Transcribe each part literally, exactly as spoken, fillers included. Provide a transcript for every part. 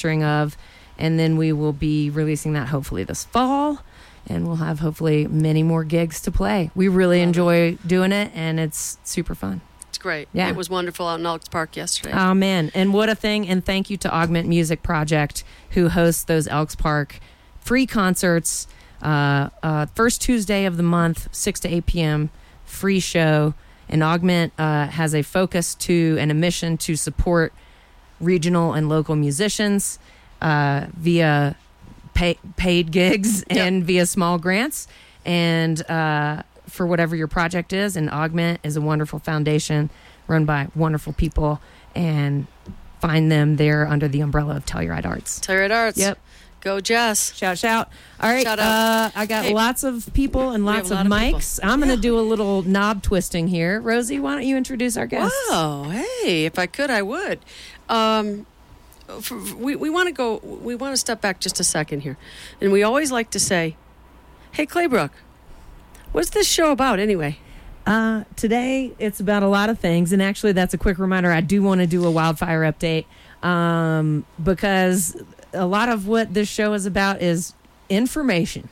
mastering of. And then we will be releasing that hopefully this fall. And we'll have hopefully many more gigs to play. We really Love enjoy it. doing it, and it's super fun. It's great. Yeah. It was wonderful out in Elks Park yesterday. Oh, man. And what a thing. And thank you to Augment Music Project, who hosts those Elks Park free concerts. Uh, uh, first Tuesday of the month, six to eight p.m., free show. And Augment uh, has a focus to and a mission to support regional and local musicians uh, via pay, paid gigs and yep. via small grants. And uh, for whatever your project is, and Augment is a wonderful foundation run by wonderful people. And find them there under the umbrella of Telluride Arts. Telluride Arts. Yep. Go, Jess. Shout, shout. All right. Shout uh, I got hey, lots of people and lots of mics. Of I'm going to do a little knob twisting here. Rosie, why don't you introduce our guests? Wow. Hey, if I could, I would. Um, for, we we want to go, we want to step back just a second here. And we always like to say, hey, Claybrook, what's this show about anyway? Uh, today, it's about a lot of things. And actually, that's a quick reminder. I do want to do a wildfire update um, because a lot of what this show is about is information.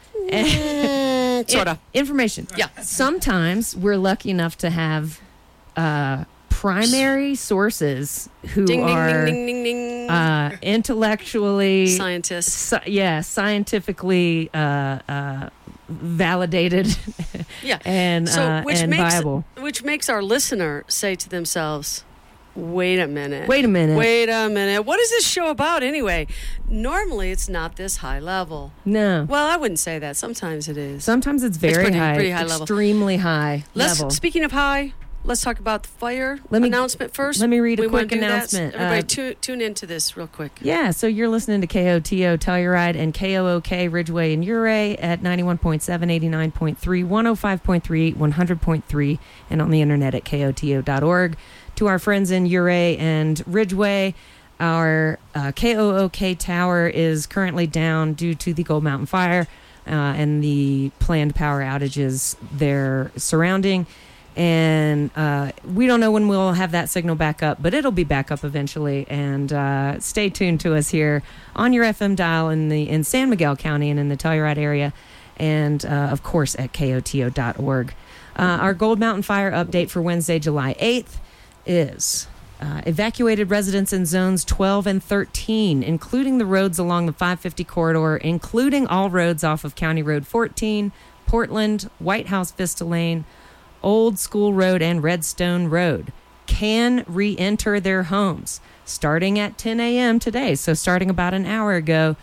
Mm, sort of. Information. Yeah. Sometimes we're lucky enough to have uh, primary sources who ding, are ding, ding, ding, ding. Uh, intellectually... Scientists. Sci- yeah, scientifically uh, uh, validated yeah. and, so, uh, which and makes, viable. Which makes our listener say to themselves... Wait a minute. Wait a minute. Wait a minute. What is this show about anyway? Normally, it's not this high level. No. Well, I wouldn't say that. Sometimes it is. Sometimes it's very it's pretty, high. Pretty high level. Extremely high let's, level. Speaking of high, let's talk about the fire let me, announcement first. Let me read a we quick announcement. Everybody, uh, tune, tune into this real quick. Yeah, so you're listening to K O T O Telluride and K O O K Ridgeway and Ouray at ninety-one point seven, eighty-nine point three, one oh five point three, one hundred point three, and on the internet at K O T O dot org. To our friends in Ouray and Ridgeway, our uh, K O O K tower is currently down due to the Gold Mountain Fire uh, and the planned power outages there surrounding. And uh, we don't know when we'll have that signal back up, but it'll be back up eventually. And uh, stay tuned to us here on your F M dial in the in San Miguel County and in the Telluride area, and uh, of course at K O T O dot org. Uh, our Gold Mountain Fire update for Wednesday, July eighth. Is uh, evacuated residents in zones twelve and thirteen, including the roads along the five fifty corridor, including all roads off of County Road fourteen, Portland, White House Vista Lane, Old School Road, and Redstone Road, can re-enter their homes starting at ten a.m. today. So starting about an hour ago,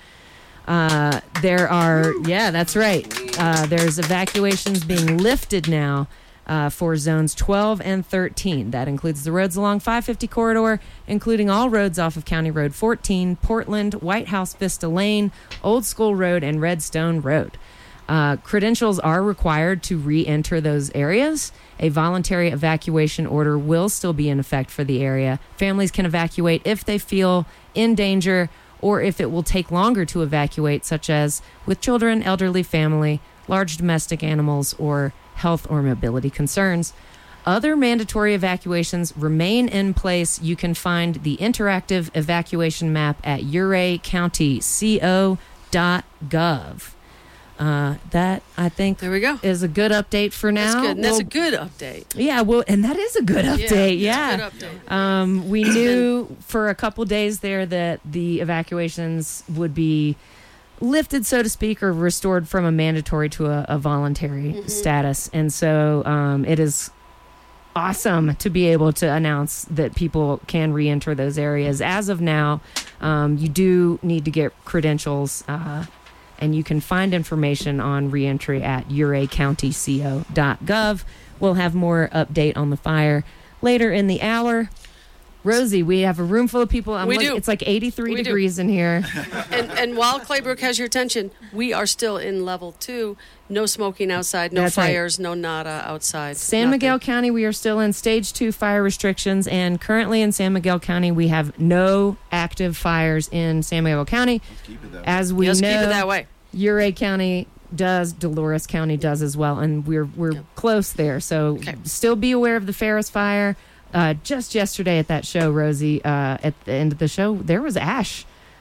uh, there are, yeah, that's right. Uh, there's evacuations being lifted now Uh, for zones twelve and thirteen. That includes the roads along five fifty corridor, including all roads off of County Road fourteen, Portland, White House Vista Lane, Old School Road, and Redstone Road. Uh, credentials are required to re-enter those areas. A voluntary evacuation order will still be in effect for the area. Families can evacuate if they feel in danger or if it will take longer to evacuate, such as with children, elderly family, large domestic animals, or health or mobility concerns. Other mandatory evacuations remain in place. You can find the interactive evacuation map at ouray county co dot gov. Uh, that, I think, there we go. is a good update for now. That's good. And that's we'll, a good update. Yeah, well, and that is a good update. Yeah. Yeah. Good update. Um, we knew for a couple days there that the evacuations would be lifted, so to speak, or restored from a mandatory to a, a voluntary mm-hmm. status. And so um, it is awesome to be able to announce that people can re-enter those areas. As of now, um, you do need to get credentials, uh, and you can find information on re-entry at ouray county co dot gov. We'll have more update on the fire later in the hour. Rosie, we have a room full of people. I'm we look, do. It's like eighty-three we degrees do. in here. And, and while Claybrook has your attention, we are still in level two. No smoking outside, no That's fires, right. no nada outside. San nothing. Miguel County, we are still in stage two fire restrictions. And currently in San Miguel County, we have no active fires in San Miguel County. Let's keep it that way. As we Let's know, keep it that way. Ouray County does, Dolores County does as well. And we're, we're Yep. close there. So Okay. still be aware of the Ferris fire. Uh, just yesterday at that show, Rosie, uh, at the end of the show, there was ash